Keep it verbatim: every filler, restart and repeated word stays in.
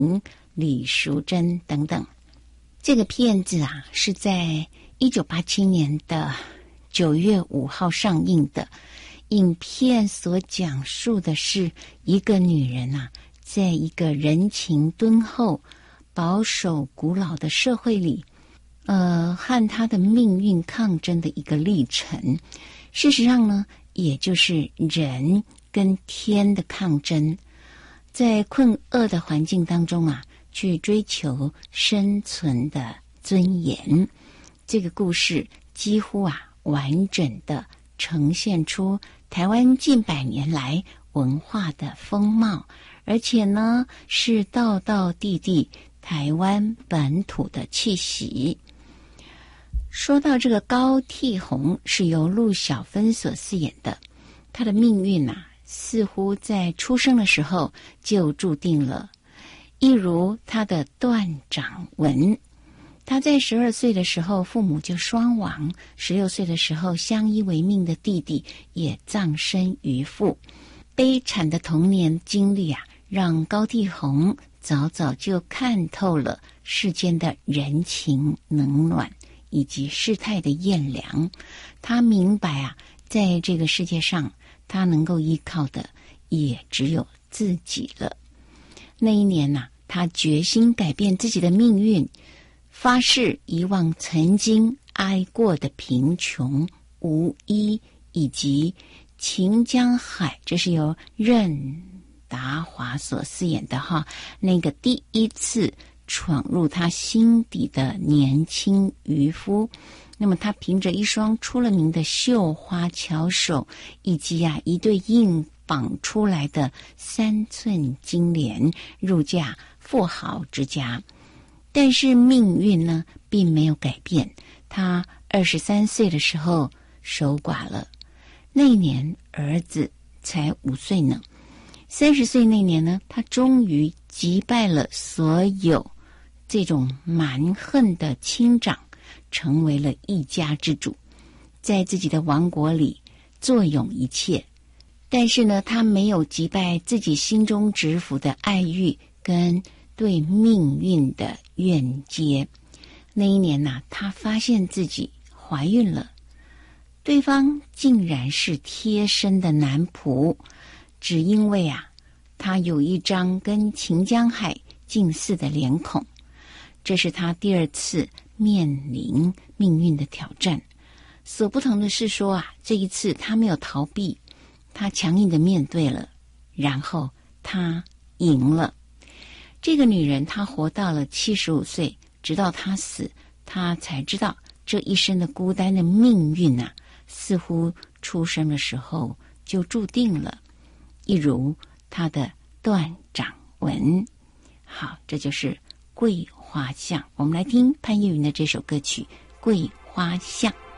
李淑珍等等。这个片子啊，是在一九八七年的九月五号上映的。影片所讲述的是一个女人啊，在一个人情敦厚、保守古老的社会里，呃，和她的命运抗争的一个历程。事实上呢，也就是人跟天的抗争，在困厄的环境当中啊，去追求生存的尊严。这个故事几乎啊，完整的呈现出台湾近百年来文化的风貌，而且呢，是道道地地台湾本土的气息。说到这个高娣红，是由陆小芬所饰演的，她的命运啊，似乎在出生的时候就注定了，一如她的段掌文。他在十二岁的时候父母就双亡，十六岁的时候相依为命的弟弟也葬身鱼腹。悲惨的童年经历啊，让高娣红早早就看透了世间的人情冷暖以及世态的炎凉。他明白啊，在这个世界上他能够依靠的也只有自己了。那一年啊，他决心改变自己的命运，发誓遗忘曾经挨过的贫穷、无依以及秦江海，这是由任达华所饰演的哈，那个第一次闯入他心底的年轻渔夫。那么他凭着一双出了名的绣花巧手，以及啊一对硬绑出来的三寸金莲，入嫁富豪之家。但是命运呢，并没有改变。他二十三岁的时候守寡了，那一年儿子才五岁呢。三十岁那年呢，他终于击败了所有这种蛮横的亲长，成为了一家之主，在自己的王国里坐拥一切。但是呢，他没有击败自己心中执服的爱欲跟对命运的怨结。那一年啊，他发现自己怀孕了，对方竟然是贴身的男仆，只因为啊，他有一张跟秦江海近似的脸孔。这是他第二次面临命运的挑战。所不同的是说啊，这一次他没有逃避，他强硬的面对了，然后他赢了。这个女人她活到了七十五岁，直到她死，她才知道这一生的孤单的命运啊，似乎出生的时候就注定了，一如她的段掌文。好，这就是《桂花巷》。我们来听潘越云的这首歌曲《桂花巷》。